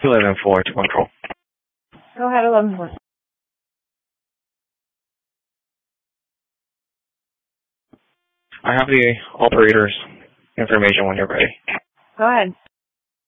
11-4 to control. Go ahead, 11-4. I have the operator's information when you're ready. Go ahead.